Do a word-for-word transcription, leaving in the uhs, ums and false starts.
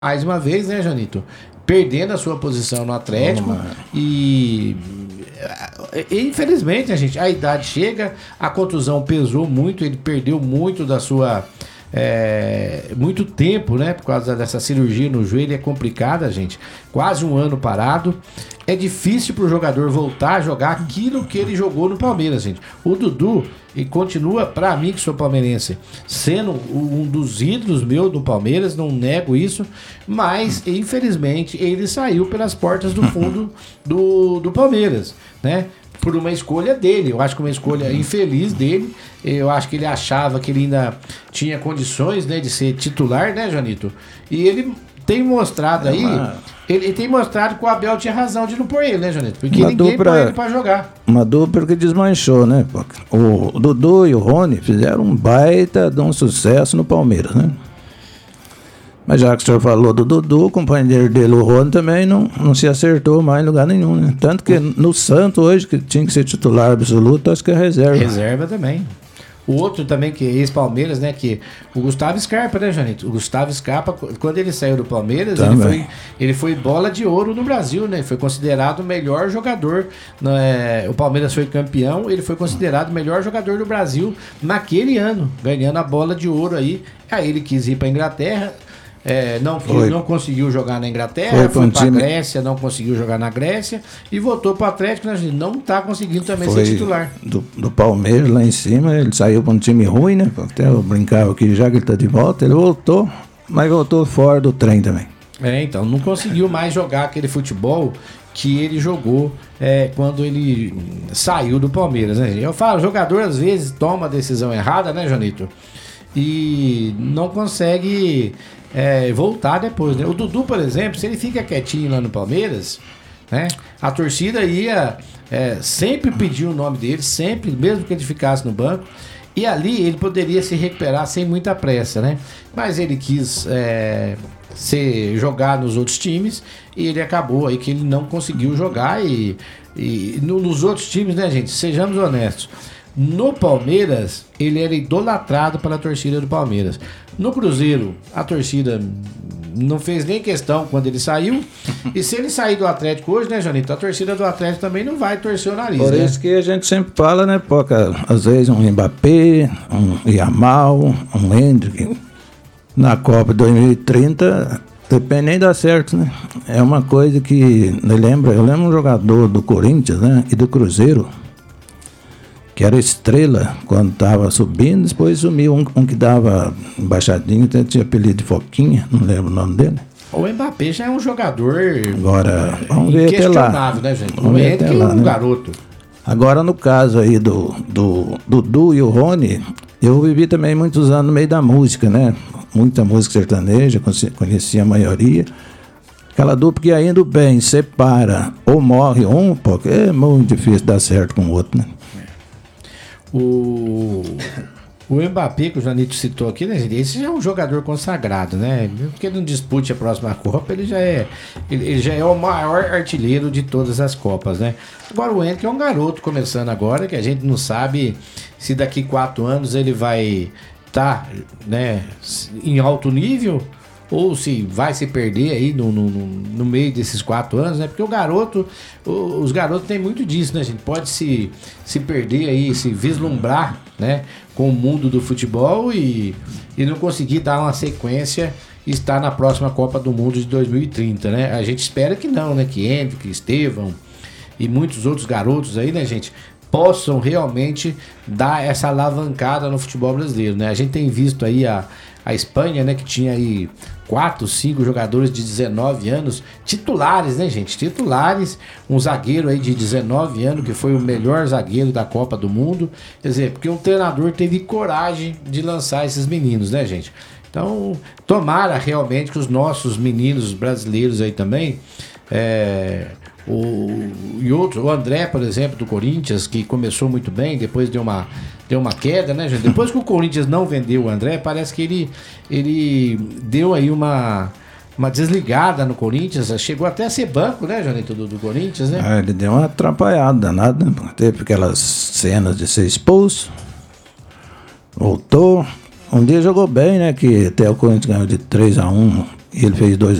mais uma vez, né, Janito? Perdendo a sua posição no Atlético e, e infelizmente, a gente, a idade chega, a contusão pesou muito, ele perdeu muito da sua é, muito tempo, né? Por causa dessa cirurgia no joelho, é complicada, gente. Quase um ano parado. É difícil para o jogador voltar a jogar aquilo que ele jogou no Palmeiras, gente. O Dudu, e continua, para mim que sou palmeirense, sendo um dos ídolos meu do Palmeiras, não nego isso, mas infelizmente ele saiu pelas portas do fundo do, do Palmeiras, né? Por uma escolha dele, eu acho que uma escolha infeliz dele. Eu acho que ele achava que ele ainda tinha condições, né, de ser titular, né, Janito? E ele tem mostrado aí, ele, ele tem mostrado que o Abel tinha razão de não pôr ele, né, Janito? Porque uma ninguém dupla, põe ele pra jogar. Uma dupla que desmanchou, né? O Dudu e o Rony fizeram um baita de um sucesso no Palmeiras, né? Mas já que o senhor falou do Dudu, o companheiro dele, o Rony, também não, não se acertou mais em lugar nenhum, né? Tanto que no Santos hoje, que tinha que ser titular absoluto, acho que é reserva. Reserva também. O outro também, que é ex-Palmeiras, né? Que o Gustavo Scarpa, né, Janito? O Gustavo Scarpa, quando ele saiu do Palmeiras, ele foi, ele foi bola de ouro no Brasil, né? Foi considerado o melhor jogador. Né? O Palmeiras foi campeão, ele foi considerado o melhor jogador do Brasil naquele ano, ganhando a bola de ouro aí. Aí ele quis ir para Inglaterra. É, não, não conseguiu jogar na Inglaterra, foi, foi para a Grécia, não conseguiu jogar na Grécia e voltou para o Atlético, né, não está conseguindo também foi ser titular. Do, do Palmeiras lá em cima, ele saiu para um time ruim, né? Até eu brincava aqui já que ele está de volta, ele voltou, mas voltou fora do trem também. É, então, não conseguiu mais jogar aquele futebol que ele jogou é, quando ele saiu do Palmeiras, né? Eu falo, o jogador às vezes toma a decisão errada, né, Janito? E não consegue é, voltar depois, né? O Dudu, por exemplo, se ele fica quietinho lá no Palmeiras, né? A torcida ia é, sempre pedir o nome dele, sempre, mesmo que ele ficasse no banco, e ali ele poderia se recuperar sem muita pressa, né? Mas ele quis é, ser, jogar nos outros times e ele acabou aí que ele não conseguiu jogar e, e no, nos outros times, né, gente? Sejamos honestos. No Palmeiras, ele era idolatrado pela torcida do Palmeiras. No Cruzeiro, a torcida não fez nem questão quando ele saiu. E se ele sair do Atlético hoje, né, Janito? A torcida do Atlético também não vai torcer o nariz. Por né? isso que a gente sempre fala, né, Poca? Às vezes um Mbappé, um Yamal, um Hendrick. Na Copa dois mil e trinta, depende nem dar certo, né? É uma coisa que me lembra. Eu lembro um jogador do Corinthians, né, e do Cruzeiro, que era estrela quando estava subindo, depois sumiu um, um que dava embaixadinho, até tinha apelido de Foquinha, não lembro o nome dele. O Mbappé já é um jogador agora, vamos ver até lá. Né, gente? Vamos ver até lá, é um né? garoto. Agora, no caso aí do, do, do Dudu e o Rony, eu vivi também muitos anos no meio da música, né? Muita música sertaneja, conheci a maioria. Aquela dupla que ainda bem separa ou morre um, porque é muito difícil dar certo com o outro, né? O, o Mbappé, que o Janito citou aqui, né, esse já é um jogador consagrado, né? Mesmo que ele não dispute a próxima Copa, ele já é, ele, ele já é o maior artilheiro de todas as Copas, né? Agora o Henrique é um garoto começando agora, que a gente não sabe se daqui quatro anos ele vai estar, tá, né, em alto nível ou se vai se perder aí no, no, no meio desses quatro anos, né? Porque o garoto, os garotos têm muito disso, né, gente? Pode se, se perder aí, se vislumbrar, né, com o mundo do futebol e, e não conseguir dar uma sequência e estar na próxima Copa do Mundo de dois mil e trinta, né? A gente espera que não, né? Que Hendrick, Estevão e muitos outros garotos aí, né, gente, possam realmente dar essa alavancada no futebol brasileiro, né? A gente tem visto aí a, a Espanha, né, que tinha aí quatro, cinco jogadores de dezenove anos, titulares, né, gente? Titulares, um zagueiro aí de dezenove anos, que foi o melhor zagueiro da Copa do Mundo. Quer dizer, porque um treinador teve coragem de lançar esses meninos, né, gente? Então, tomara realmente que os nossos meninos brasileiros aí também, é, o, e outro, o André, por exemplo, do Corinthians, que começou muito bem, depois deu uma, deu uma queda, né, gente? Depois que o Corinthians não vendeu o André, parece que ele, ele deu aí uma, uma desligada no Corinthians, chegou até a ser banco, né, Janito, do, do Corinthians, né? Ah, ele deu uma atrapalhada danada, né? Teve aquelas cenas de ser expulso, voltou, um dia jogou bem, né, que até o Corinthians ganhou de três a um E ele fez dois